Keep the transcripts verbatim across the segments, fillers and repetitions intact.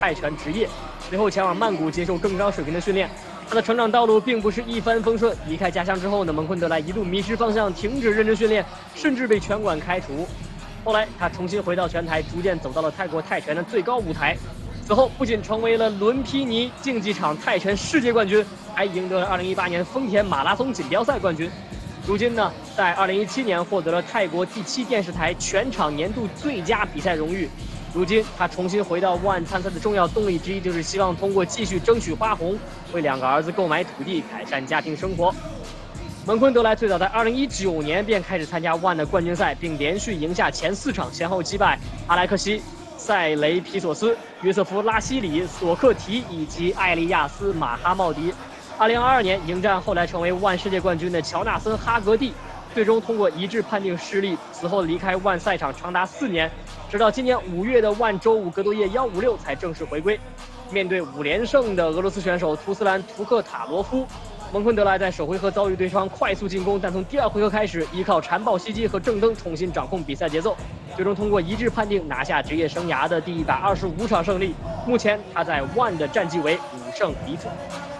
泰拳职业，随后前往曼谷接受更高水平的训练。他的成长道路并不是一帆风顺，离开家乡之后呢，蒙坤德莱一度迷失方向，停止认真训练，甚至被拳馆开除。后来他重新回到拳台，逐渐走到了泰国泰拳的最高舞台。此后不仅成为了伦皮尼竞技场泰拳世界冠军，还赢得了二零一八年丰田马拉松锦标赛冠军。如今呢，在二零一七年获得了泰国第七电视台全场年度最佳比赛荣誉。如今他重新回到万参赛的重要动力之一，就是希望通过继续争取花红，为两个儿子购买土地，改善家庭生活。蒙坤德莱最早在二零一九年便开始参加万的冠军赛，并连续赢下前四场，先后击败阿莱克西、塞雷皮索斯、约瑟夫拉希里、索克提以及艾利亚斯马哈茂迪。二零二二年迎战后来成为万世界冠军的乔纳森哈格蒂，最终通过一致判定失利，此后离开万赛场长达四年，直到今年五月的万周五格斗夜一五六才正式回归。面对五连胜的俄罗斯选手图斯兰图克塔罗夫，蒙坤德莱在首回合遭遇对方快速进攻，但从第二回合开始，依靠缠抱袭击和正蹬重新掌控比赛节奏，最终通过一致判定拿下职业生涯的第一百二十五场胜利。目前他在万的战绩为五胜一负。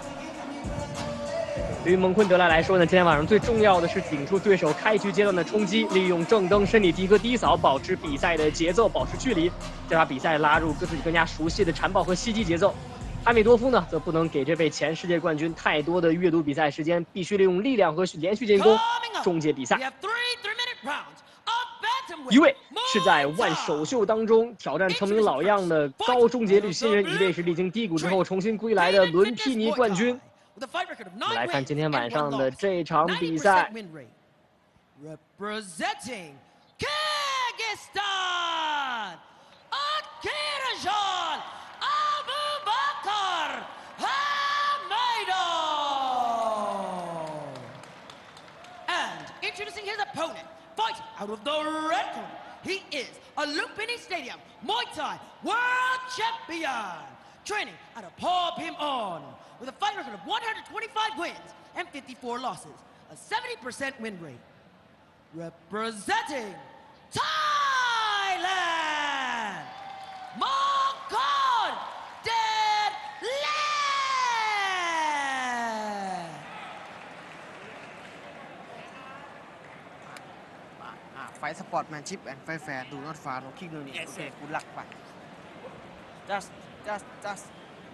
对于蒙坤德莱来说呢，今天晚上最重要的是顶住对手开局阶段的冲击，利用正蹬、身体踢和低扫保持比赛的节奏，保持距离，再把比赛拉入自己更加熟悉的缠抱和袭击节奏。哈米多夫呢，则不能给这位前世界冠军太多的阅读比赛时间，必须利用力量和连续进攻终结比赛。一位是在万首秀当中挑战成名老样的高终结率新人，一位是历经低谷之后重新归来的伦皮尼冠军。我们来看今天晚上的这场比赛。 Representing Kyrgyzstan, Akirajan Abubakar Hamidov. And introducing his opponent, fighting out of the red corner, he is a Lumpini Stadium Muay Thai World Champion, training at a Paul Pim On, with a fight record of one hundred twenty-five wins and fifty-four losses, a seventy percent win rate. Representing Thailand, Mongkon Deadland. ไฟสปอร์ตแมนชิพแอนด์ไฟแฟร์ดูนอตฟาโนคิกเรื่องนี้โอเคกูรักไป just just just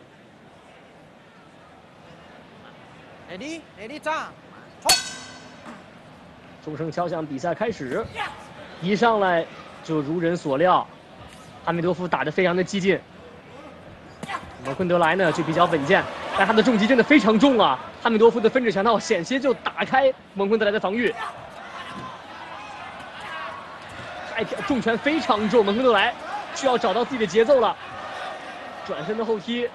ready ready จ้า冲钟声敲响，比赛开始。一上来就如人所料，哈米多夫打得非常的激进，蒙坤德莱呢就比较稳健，但他的重击真的非常重啊！哈米多夫的分指拳套险些就打开蒙坤德莱的防御，太重拳非常重，蒙坤德莱需要找到自己的节奏了，转身的后踢。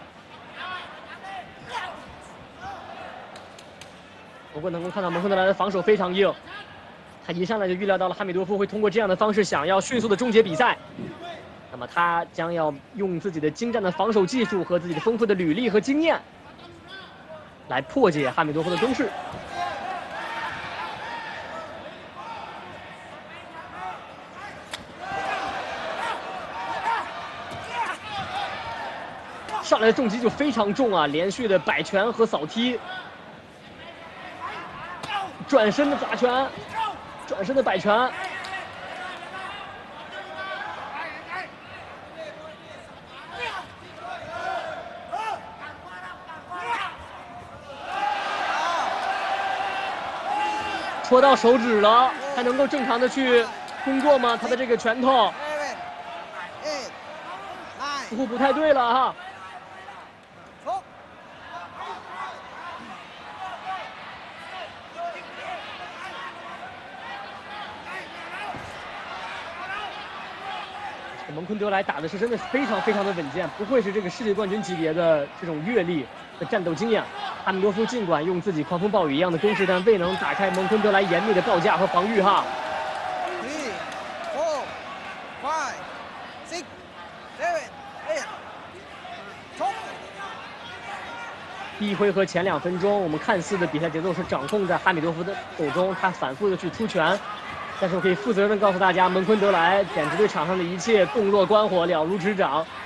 不过能够看到蒙坤德莱的防守非常硬，他一上来就预料到了哈米多夫会通过这样的方式想要迅速的终结比赛，那么他将要用自己的精湛的防守技术和自己的丰富的履历和经验，来破解哈米多夫的攻势。上来的重击就非常重啊，连续的摆拳和扫踢。转身的砸拳，转身的摆拳，戳到手指了，还能够正常的去工作吗？他的这个拳头似乎不太对了哈。蒙坤德莱打的是真的非常非常的稳健，不愧是这个世界冠军级别的这种阅历的战斗经验。哈米多夫尽管用自己狂风暴雨一样的攻势，但未能打开蒙坤德莱严密的报价和防御哈。 three, four, five, six, seven, eight， 冲！ 第一回合前两分钟，我们看似的比赛节奏是掌控在哈米多夫的手中，他反复的去出拳。但是我可以负责任的告诉大家，蒙坤德莱简直对场上的一切洞若观火，了如指掌。